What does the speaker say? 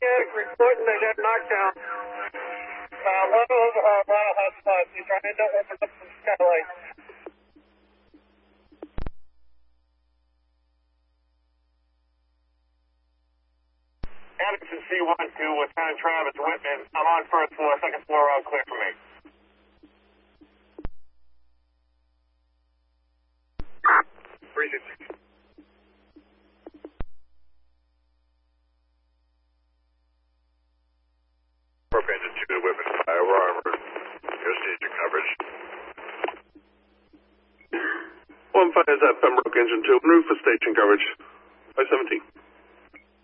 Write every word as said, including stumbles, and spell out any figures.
reporting they got knocked down. Uh, one of them, uh, a lot of hot spots. He's trying to open up some skylights. Anderson C one two, Lieutenant Travis Whitman. I'm on first floor, second floor, all clear for me. three sixty. Corp engine two to Whitman, Iowa Armor. Your station coverage. One five is at Pembroke engine two, roof for station coverage. five seventeen.